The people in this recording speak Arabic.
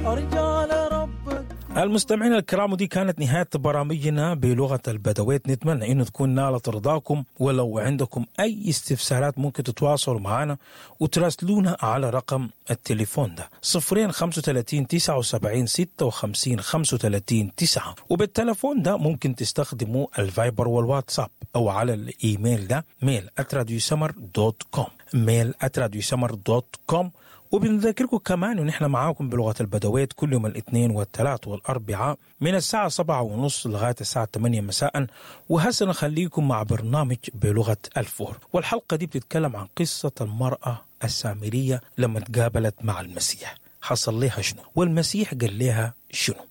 رجال ربك. المستمعين الكرام، ودي كانت نهاية برامجنا بلغة البدويت. نتمنى أن تكون نالت رضاكم، ولو عندكم أي استفسارات ممكن تتواصلوا معنا وتراسلونا على رقم التليفون ده 035 79 56 35 9، وبالتليفون ده ممكن تستخدموا الفايبر والواتساب، أو على الإيميل ده mail@radiosamar.com mail@radiosamar.com. وبنذكركم كمان ان احنا معاكم بلغة البدويت كل يوم الاثنين والثلاث والاربعاء من الساعة 7:30 لغاية الساعة 8 مساء. وهسه نخليكم مع برنامج بلغة الفور، والحلقة دي بتتكلم عن قصة المرأة السامرية لما تقابلت مع المسيح، حصل لها شنو والمسيح قال لها شنو.